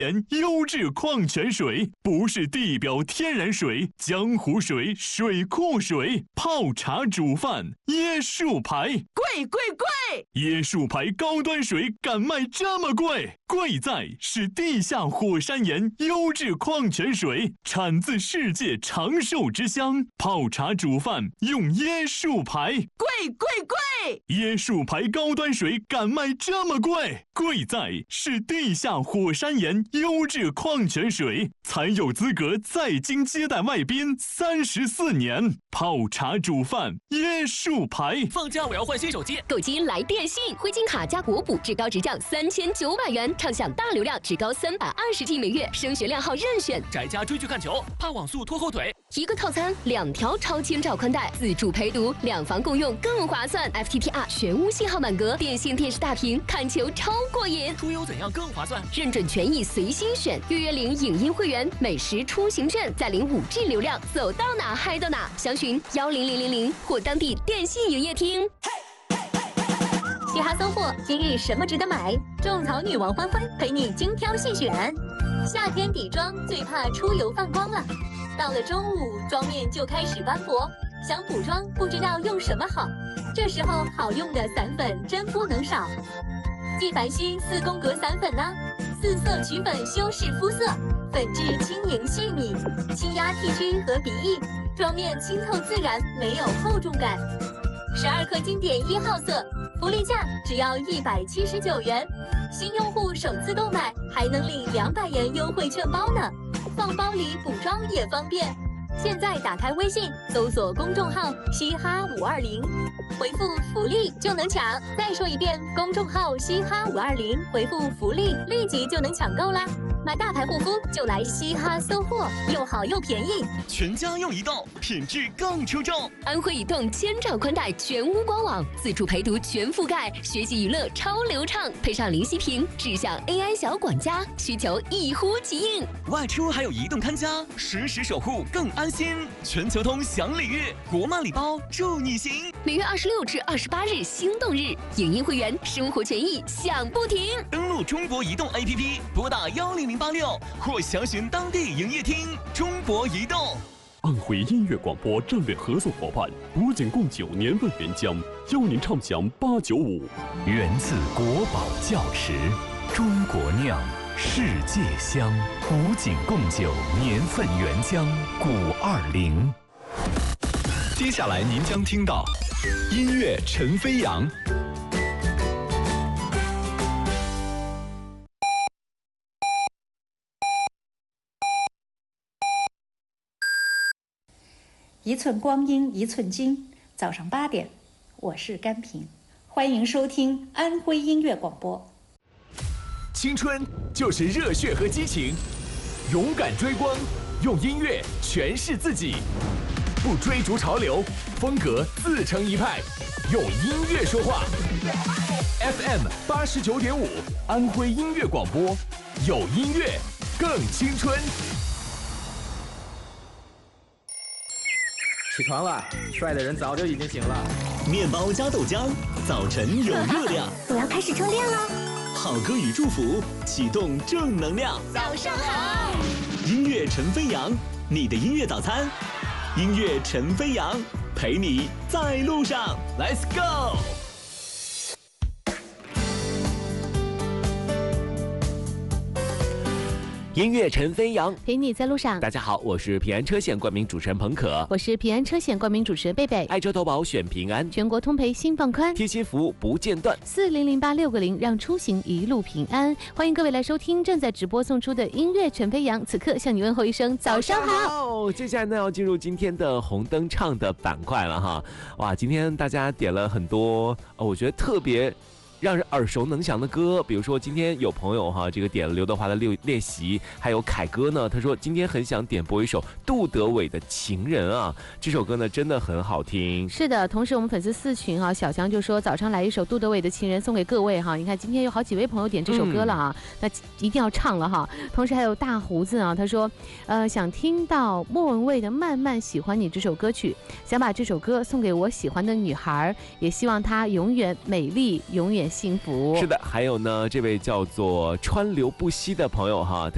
优质矿泉水，不是地表天然水、江湖水、水库水，泡茶煮饭椰树牌， 贵贵贵！ 椰树牌高端水敢卖这么贵？贵在是地下火山岩优质矿泉水，产自世界长寿之乡，泡茶煮饭用椰树牌， 贵贵贵！ 椰树牌高端水敢卖这么贵？贵在是地下火山岩优质矿泉水，才有资格在京接待外宾34年。泡茶煮饭椰树牌。 放假我要换新手机， 购机来电信，汇金卡加国补，至高直降3900元，畅享大流量，至高320G 每月，升学量号任选。 宅家追剧看球，怕网速拖后腿。 一个套餐2条超千兆宽带，自助陪读，2房共用更划算。FTTR 全屋信号满格，电信电视大屏，看球超过瘾。 出游怎样更划算？ 认准权益随心选，约领影音会员，美食出行券，再领5G 流量，走到哪嗨到哪。详询10000或当地电信营业厅。 嘻哈搜货今日什么值得买？种草女王欢欢陪你精挑细选。夏天底妆最怕出油放光了，到了中午妆面就开始斑驳，想补妆不知道用什么好，这时候好用的散粉真不能少。纪梵希4宫格散粉呢，4色曲粉修饰肤色，粉质轻盈细腻，轻压剃须和鼻翼，妆面清透自然，没有厚重感。12克经典1号色，福利价只要179元，新用户首次购买还能领200元优惠券包呢，放包里补妆也方便。现在打开微信，搜索公众号嘻哈520，回复福利就能抢。再说一遍，公众号嘻哈520，回复福利，立即就能抢购啦。买大牌护肤就来嘻哈搜货，又好又便宜。 全家用移动，品质更出众。 安徽移动1000兆宽带全屋官网，自助陪读全覆盖，学习娱乐超流畅，配上灵犀屏，智享 AI 小管家，需求一呼即应。 外出还有移动看家，实时守护更安心。全球通享礼遇，国漫礼包助你行。 每月26至28日心动日，影音会员生活权益享不停。 登录中国移动 APP， 拨打10086或详询当地营业厅。中国移动。 安徽音乐广播战略合作伙伴古井贡酒年份原浆，邀您畅享895。 源自国宝窖池，中国酿，世界香。古井贡酒年份原浆520。接下来您将听到音乐陈飞扬。 一寸光阴一寸金，早上8点，我是甘平，欢迎收听安徽音乐广播。 青春就是热血和激情，勇敢追光，用音乐诠释自己，不追逐潮流，风格自成一派，用音乐说话。FM 89.5，安徽音乐广播，有音乐更青春。 起床了，帅的人早就已经醒了。 面包加豆浆，早晨有热量。 我要开始充电了。 好歌与祝福，启动正能量。 早上好， 音乐陈飞扬，你的音乐早餐。音乐陈飞扬，陪你在路上。Let's go。 音乐陈飞扬， 陪你在路上。 大家好，我是平安车险冠名主持人彭可， 我是平安车险冠名主持人贝贝。 爱车投保选平安， 全国通赔心放宽， 贴心服务不间断。 4008660，让出行一路平安。欢迎各位来收听正在直播送出的音乐陈飞扬，此刻向你问候一声早上好。 接下来呢，要进入今天的红灯唱的板块了哈。哇，今天大家点了很多，我觉得特别让人耳熟能详的歌，比如说今天有朋友这个点了刘德华的练习，还有凯哥呢，他说今天很想点播一首杜德伟的情人啊，这首歌呢真的很好听。 是的，同时我们粉丝4群小强就说早上来一首杜德伟的情人送给各位哈，你看今天有好几位朋友点这首歌了啊，那一定要唱了哈。同时还有大胡子啊，他说想听到莫文蔚的慢慢喜欢你这首歌曲，想把这首歌送给我喜欢的女孩，也希望她永远美丽，永远幸福。 是的，还有呢，这位叫做川流不息的朋友哈。